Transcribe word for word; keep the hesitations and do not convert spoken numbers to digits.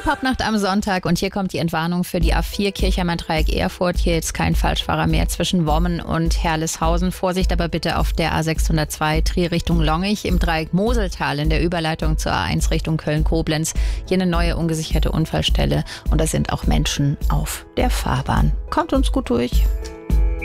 Die Popnacht am Sonntag und hier kommt die Entwarnung für die A vier Kirchheimer-Dreieck Erfurt. Hier jetzt kein Falschfahrer mehr zwischen Wommen und Herleshausen. Vorsicht aber bitte auf der A sechshundertzwei Trier Richtung Longich, im Dreieck Moseltal in der Überleitung zur A eins Richtung Köln-Koblenz. Hier eine neue ungesicherte Unfallstelle und da sind auch Menschen auf der Fahrbahn. Kommt uns gut durch.